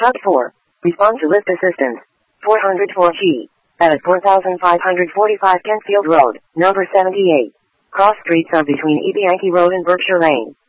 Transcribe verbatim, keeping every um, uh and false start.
Hub four. Respond to lift assistance. four oh four G. At four thousand five hundred forty-five Kentfield Road, number seventy-eight. Cross streets are between E. Bianchi Road and Berkshire Lane.